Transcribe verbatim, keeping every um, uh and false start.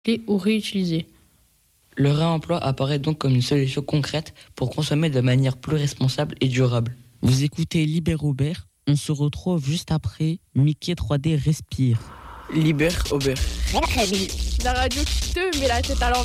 ou réutiliser. Le réemploi apparaît donc comme une solution concrète pour consommer de manière plus responsable et durable. Vous écoutez Liber Aubert, on se retrouve juste après Mickey trois D Respire. Liber Aubert. La radio qui te met la tête à l'envers.